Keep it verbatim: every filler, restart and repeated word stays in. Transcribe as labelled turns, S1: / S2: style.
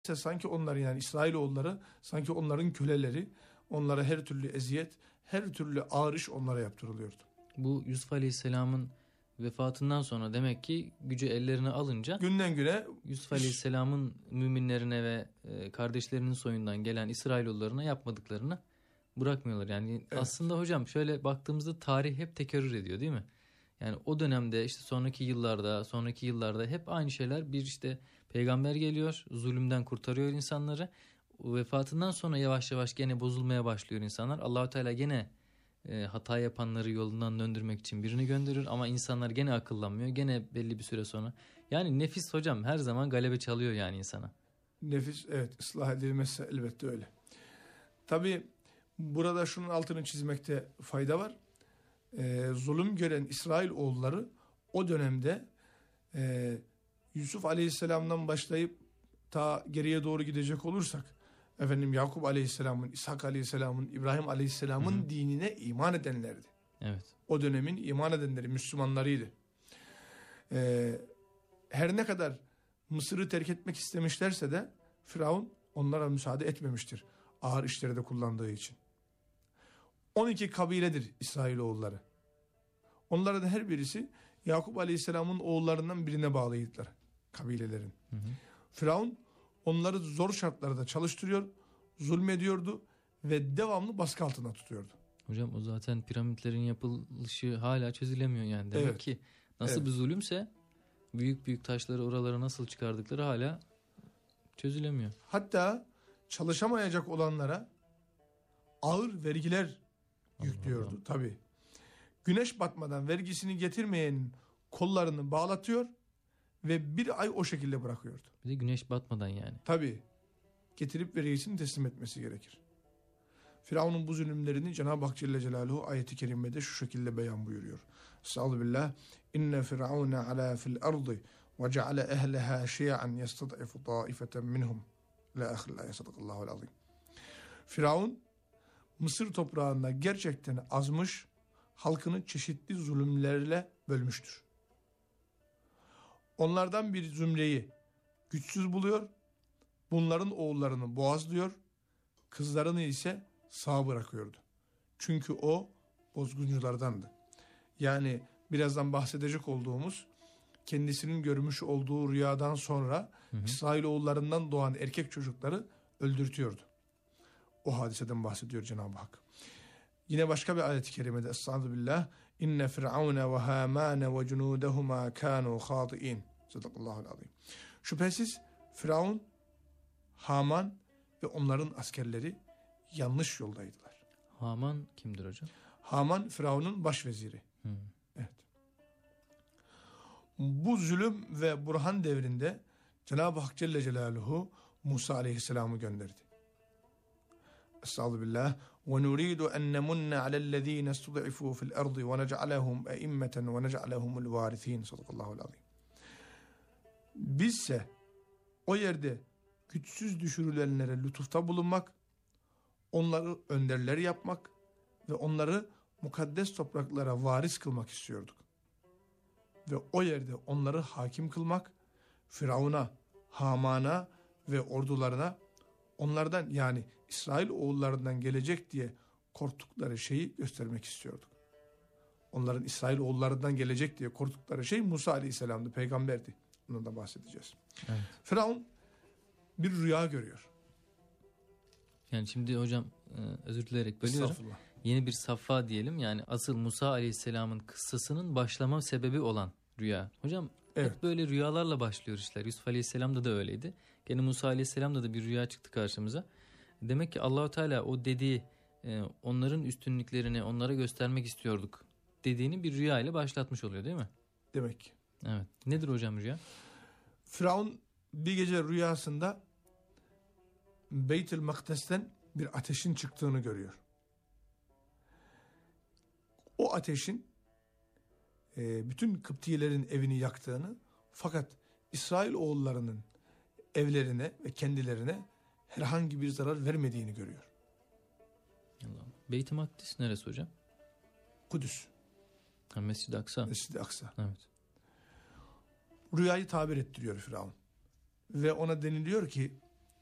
S1: sanki onlar, yani İsrailoğulları sanki onların köleleri, onlara her türlü eziyet, her türlü ağır iş onlara yaptırılıyordu.
S2: Bu Yusuf Aleyhisselam'ın vefatından sonra demek ki gücü ellerine alınca günden güne Yusuf Aleyhisselam'ın müminlerine ve kardeşlerinin soyundan gelen İsrailoğullarına yapmadıklarını bırakmıyorlar. Yani evet. Aslında hocam şöyle baktığımızda tarih hep tekerrür ediyor değil mi? Yani o dönemde işte sonraki yıllarda, sonraki yıllarda hep aynı şeyler. Bir işte peygamber geliyor, zulümden kurtarıyor insanları. O vefatından sonra yavaş yavaş gene bozulmaya başlıyor insanlar. Allah-u Teala gene e, hata yapanları yolundan döndürmek için birini gönderir ama insanlar gene akıllanmıyor. Gene belli bir süre sonra. Yani nefis hocam her zaman galebe çalıyor yani insana.
S1: Nefis evet, ıslah edilmezse elbette öyle. Tabii burada şunun altını çizmekte fayda var. Ee, zulüm gören İsrailoğulları o dönemde e, Yusuf Aleyhisselam'dan başlayıp ta geriye doğru gidecek olursak efendim Yakup Aleyhisselam'ın, İshak Aleyhisselam'ın, İbrahim Aleyhisselam'ın Hı-hı. dinine iman edenlerdi.
S2: Evet.
S1: O dönemin iman edenleri, Müslümanlarıydı. Ee, her ne kadar Mısır'ı terk etmek istemişlerse de Firavun onlara müsaade etmemiştir. Ağır işleri de kullandığı için. on iki kabiledir İsrailoğulları. Onların her birisi Yakup Aleyhisselam'ın oğullarından birine bağlıydılar kabilelerin. Hı hı. Firavun onları zor şartlarda çalıştırıyor, zulmediyordu ve devamlı baskı altında tutuyordu.
S2: Hocam o zaten piramitlerin yapılışı hala çözülemiyor yani. Demek evet. ki nasıl evet. bir zulümse büyük büyük taşları oralara nasıl çıkardıkları hala çözülemiyor.
S1: Hatta çalışamayacak olanlara ağır vergiler yüklüyordu tabii. Güneş batmadan vergisini getirmeyenin kollarını bağlatıyor ve bir ay o şekilde bırakıyordu.
S2: Bir de güneş batmadan yani.
S1: Tabii. Getirip vergisini teslim etmesi gerekir. Firavun'un bu zulümlerini Cenab-ı Hak Celle Celaluhu ayeti kerimede şu şekilde beyan buyuruyor. Estağfirullah. İnne firavune ala fil ardı ve ceale ehleha şi'an yestad'ifu taifeten minhum. La ahirla sadakallahu'l azim. Firavun Mısır toprağında gerçekten azmış, halkını çeşitli zulümlerle bölmüştür. Onlardan bir zümreyi güçsüz buluyor, bunların oğullarını boğazlıyor, kızlarını ise sağ bırakıyordu. Çünkü o bozgunculardandı. Yani birazdan bahsedecek olduğumuz kendisinin görmüş olduğu rüyadan sonra hı hı. İsrailoğullarından doğan erkek çocukları öldürtüyordu. O hadiseden bahsediyor Cenab-ı Hak. Yine başka bir ayet-i kerimede Estağfirullah. İnne firavune ve hamane ve cunudehuma kanu khati'in. Sadakallahu'l azim. Şüphesiz Firavun, Haman ve onların askerleri yanlış yoldaydılar.
S2: Haman kimdir hocam?
S1: Haman Firavun'un başveziri.
S2: Hmm.
S1: Evet. Bu zulüm ve burhan devrinde Cenab-ı Hak Celle Celaluhu Musa Aleyhisselam'ı gönderdi. Estağfirullah. Ve nuridu en nemunne alellezine stud'ifu fil ardı ve nec'alehum e'immeten ve nec'alehumul varithin. Sadakallahu'l azim. Bizse o yerde güçsüz düşürülenlere lütufta bulunmak, onları önderler yapmak ve onları mukaddes topraklara varis kılmak istiyorduk. Ve o yerde onları hakim kılmak, Firavun'a, Haman'a ve ordularına onlardan, yani İsrail oğullarından gelecek diye korktukları şeyi göstermek istiyorduk. Onların İsrail oğullarından gelecek diye korktukları şey Musa Aleyhisselam'dı, peygamberdi. Bundan da bahsedeceğiz.
S2: Evet.
S1: Firavun bir rüya görüyor.
S2: Yani şimdi hocam özür dileyerek bölüyorum. Yeni bir safha diyelim, yani asıl Musa Aleyhisselam'ın kıssasının başlama sebebi olan rüya. Hocam evet. hep böyle rüyalarla başlıyor işler. Yusuf Aleyhisselam'da da öyleydi. Gene Musa Aleyhisselam'da da bir rüya çıktı karşımıza. Demek ki Allah-u Teala o dediği onların üstünlüklerini onlara göstermek istiyorduk dediğini bir rüya ile başlatmış oluyor değil mi?
S1: Demek ki.
S2: Evet. Nedir hocam rüya?
S1: Firavun bir gece rüyasında Beyt-ül Makdes'ten bir ateşin çıktığını görüyor. O ateşin e, bütün Kıptilerin evini yaktığını, fakat İsrail oğullarının evlerine ve kendilerine herhangi bir zarar vermediğini görüyor.
S2: Allah. Beyt-i Makdis neresi hocam?
S1: Kudüs.
S2: Ha, Mescid-i Aksa.
S1: Mescid-i Aksa.
S2: Evet.
S1: Rüyayı tabir ettiriyor Firavun. Ve ona deniliyor ki